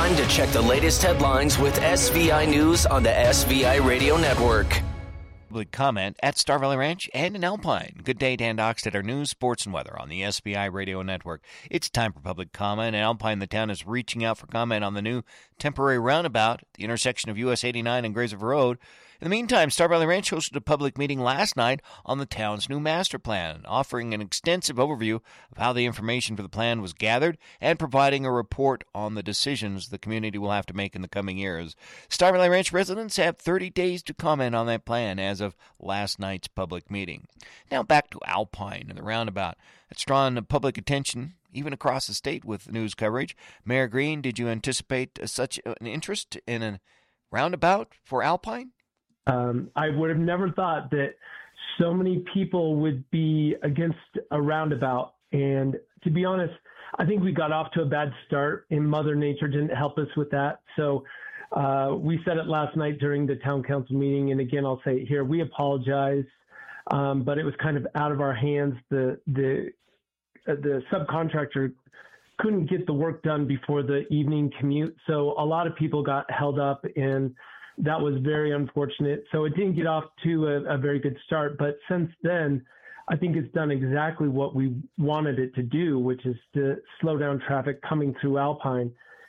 time to check the latest headlines with SVI News on the SVI Radio Network. Public comment at Star Valley Ranch and in Alpine. Good day, Dan Dockstead, our news, sports, and weather on the SVI Radio Network. It's time for public comment. In Alpine, the town is reaching out for comment on the new temporary roundabout at the intersection of US 89 and Grays River Road. In the meantime, Star Valley Ranch hosted a public meeting last night on the town's new master plan, offering an extensive overview of how the information for the plan was gathered and providing a report on the decisions the community will have to make in the coming years. Star Valley Ranch residents have 30 days to comment on that plan as of last night's public meeting. Now back to Alpine and the roundabout. It's drawn public attention even across the state with news coverage. Mayor Green, did you anticipate such an interest in a roundabout for Alpine? I would have never thought that so many people would be against a roundabout. And to be honest, I think we got off to a bad start, and Mother Nature didn't help us with that. So we said it last night during the town council meeting, and again, I'll say it here, we apologize, but it was kind of out of our hands. The subcontractor couldn't get the work done before the evening commute, so a lot of people got held up, and that was very unfortunate. So it didn't get off to a very good start, but since then, I think it's done exactly what we wanted it to do, which is to slow down traffic coming through Alpine.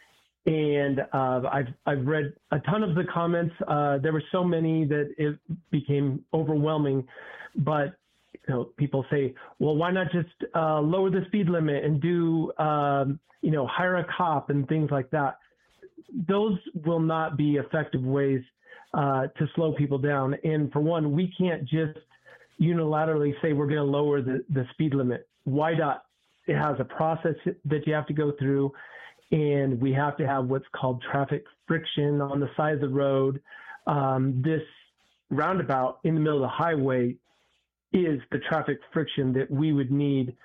And I've read a ton of the comments. There were so many that it became overwhelming. But people say, well, why not just lower the speed limit and do hire a cop and things like that? Those will not be effective ways to slow people down. And for one, we can't just unilaterally say we're going to lower the speed limit. YDOT, it has a process that you have to go through, and we have to have what's called traffic friction on the side of the road. This roundabout in the middle of the highway is the traffic friction that we would need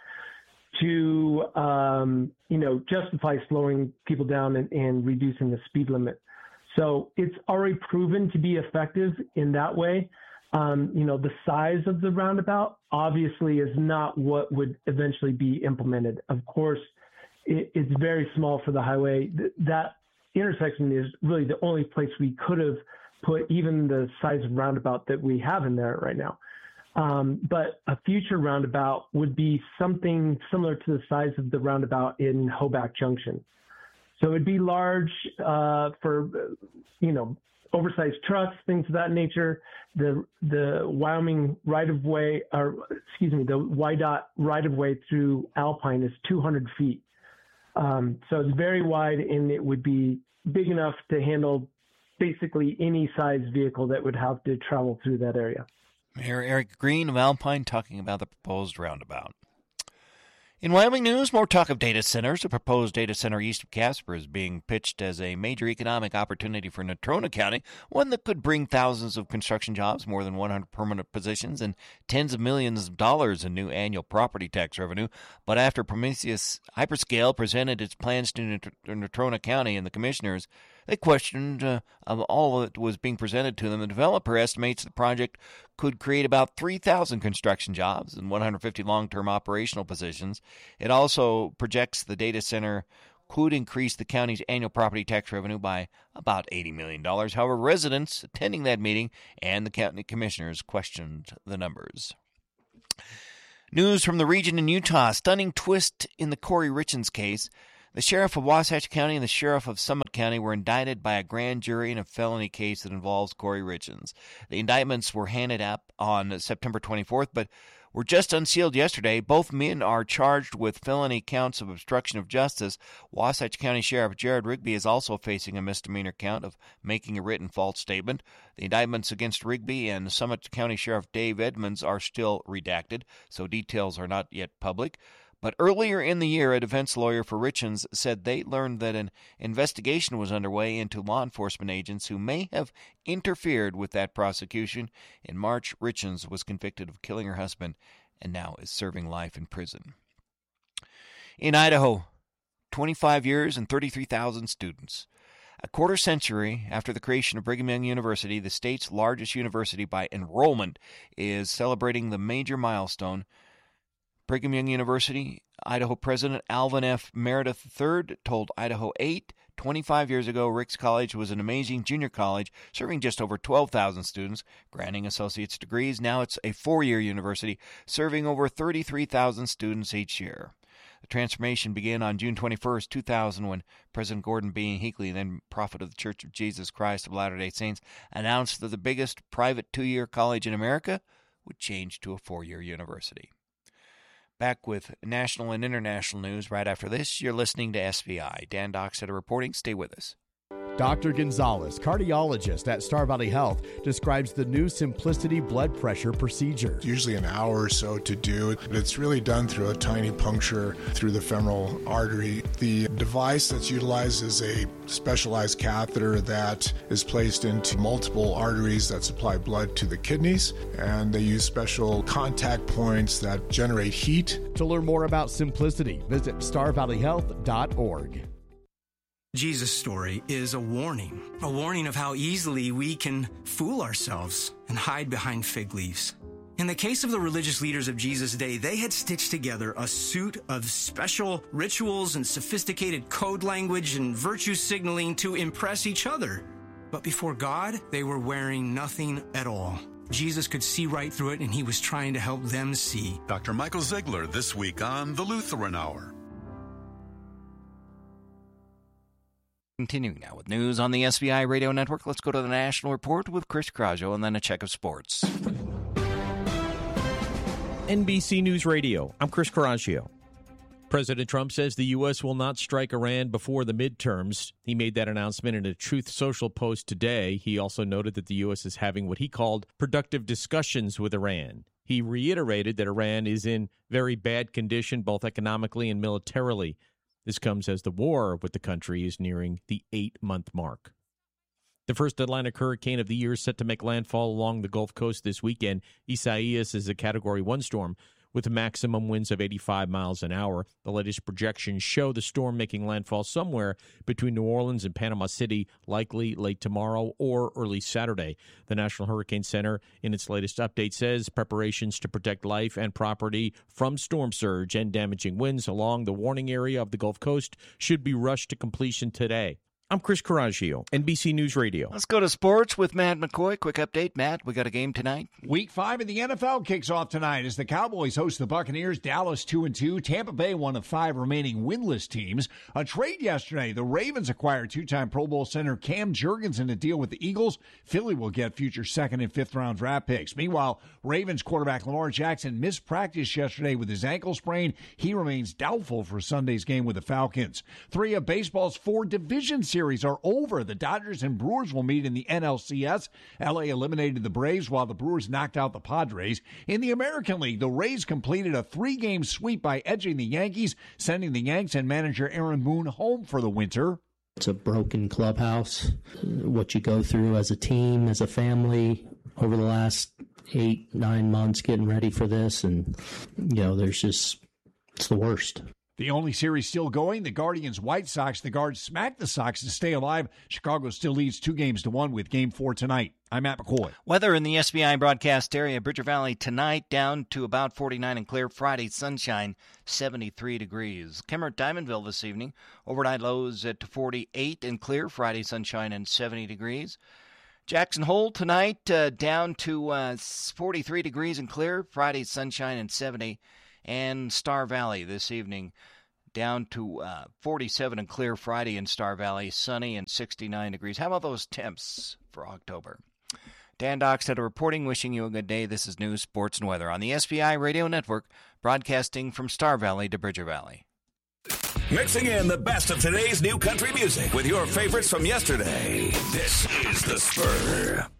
to, justify slowing people down and reducing the speed limit. So it's already proven to be effective in that way. The size of the roundabout obviously is not what would eventually be implemented. Of course, it's very small for the highway. That intersection is really the only place we could have put even the size of roundabout that we have in there right now. But a future roundabout would be something similar to the size of the roundabout in Hoback Junction. So it'd be large for, oversized trucks, things of that nature. The Wyoming right-of-way, the YDOT right-of-way through Alpine is 200 feet. So it's very wide, and it would be big enough to handle basically any size vehicle that would have to travel through that area. Mayor Eric Green of Alpine talking about the proposed roundabout. In Wyoming news, more talk of data centers. A proposed data center east of Casper is being pitched as a major economic opportunity for Natrona County, one that could bring thousands of construction jobs, more than 100 permanent positions, and tens of millions of dollars in new annual property tax revenue. But after Prometheus Hyperscale presented its plans to Natrona County and the commissioners, they questioned of all that was being presented to them. The developer estimates the project could create about 3,000 construction jobs and 150 long-term operational positions. It also projects the data center could increase the county's annual property tax revenue by about $80 million. However, residents attending that meeting and the county commissioners questioned the numbers. News from the region in Utah. Stunning twist in the Corey Richens case. The sheriff of Wasatch County and the sheriff of Summit County were indicted by a grand jury in a felony case that involves Corey Richens. The indictments were handed up on September 24th, but were just unsealed yesterday. Both men are charged with felony counts of obstruction of justice. Wasatch County Sheriff Jared Rigby is also facing a misdemeanor count of making a written false statement. The indictments against Rigby and Summit County Sheriff Dave Edmonds are still redacted, so details are not yet public. But earlier in the year, a defense lawyer for Richens said they learned that an investigation was underway into law enforcement agents who may have interfered with that prosecution. In March, Richens was convicted of killing her husband and now is serving life in prison. In Idaho, 25 years and 33,000 students. A quarter century after the creation of Brigham Young University, the state's largest university by enrollment, is celebrating the major milestone. Brigham Young University, Idaho President Alvin F. Meredith III told Idaho 8, 25 years ago, Ricks College was an amazing junior college serving just over 12,000 students, granting associate's degrees. Now it's a 4-year university serving over 33,000 students each year. The transformation began on June 21, 2000, when President Gordon B. Hinckley, then prophet of the Church of Jesus Christ of Latter-day Saints, announced that the biggest private 2-year college in America would change to a 4-year university. Back with national and international news right after this. You're listening to SVI. Dan Dockstader reporting. Stay with us. Dr. Gonzalez, cardiologist at Star Valley Health, describes the new Symplicity blood pressure procedure. It's usually an hour or so to do, but it's really done through a tiny puncture through the femoral artery. The device that's utilized is a specialized catheter that is placed into multiple arteries that supply blood to the kidneys, and they use special contact points that generate heat. To learn more about Symplicity, visit starvalleyhealth.org. Jesus' story is a warning of how easily we can fool ourselves and hide behind fig leaves. In the case of the religious leaders of Jesus' day, they had stitched together a suit of special rituals and sophisticated code language and virtue signaling to impress each other. But before God, they were wearing nothing at all. Jesus could see right through it, and he was trying to help them see. Dr. Michael Ziegler this week on The Lutheran Hour. Continuing now with news on the SVI Radio Network, let's go to the National Report with Chris Craggio and then a check of sports. NBC News Radio, I'm Chris Craggio. President Trump says the U.S. will not strike Iran before the midterms. He made that announcement in a Truth Social post today. He also noted that the U.S. is having what he called productive discussions with Iran. He reiterated that Iran is in very bad condition, both economically and militarily. This comes as the war with the country is nearing the 8-month mark. The first Atlantic hurricane of the year is set to make landfall along the Gulf Coast this weekend. Isaias is a Category 1 storm with maximum winds of 85 miles an hour. The latest projections show the storm making landfall somewhere between New Orleans and Panama City, likely late tomorrow or early Saturday. The National Hurricane Center, in its latest update, says preparations to protect life and property from storm surge and damaging winds along the warning area of the Gulf Coast should be rushed to completion today. I'm Chris Craggio, NBC News Radio. Let's go to sports with Matt McCoy. Quick update, Matt. We got a game tonight. Week 5 of the NFL kicks off tonight as the Cowboys host the Buccaneers. Dallas 2-2. Tampa Bay, one of 5 remaining winless teams. A trade yesterday. The Ravens acquired 2-time Pro Bowl center Cam Jurgens in a deal with the Eagles. Philly will get future 2nd and 5th round draft picks. Meanwhile, Ravens quarterback Lamar Jackson missed practice yesterday with his ankle sprain. He remains doubtful for Sunday's game with the Falcons. 3 of baseball's 4 division series are over. The Dodgers and Brewers will meet in the NLCS. LA eliminated the Braves while the Brewers knocked out the Padres. In the American League, the Rays completed a 3-game sweep by edging the Yankees, sending the Yanks and manager Aaron Boone home for the winter. It's a broken clubhouse. What you go through as a team, as a family, over the last 8-9 months getting ready for this, and it's the worst. The only series still going, the Guardians-White Sox. The Guards smacked the Sox to stay alive. Chicago still leads 2-1 with Game 4 tonight. I'm Matt McCoy. Weather in the SBI broadcast area. Bridger Valley tonight down to about 49 and clear. Friday, sunshine, 73 degrees. Kemmert Diamondville this evening. Overnight lows at 48 and clear. Friday, sunshine and 70 degrees. Jackson Hole tonight down to 43 degrees and clear. Friday, sunshine and 70. And Star Valley this evening down to 47 and clear. Friday in Star Valley, sunny and 69 degrees. How about those temps for October? Dan Dockstader reporting, wishing you a good day. This is News, Sports, and Weather on the SVI Radio Network, broadcasting from Star Valley to Bridger Valley. Mixing in the best of today's new country music with your favorites from yesterday. This is The Spur.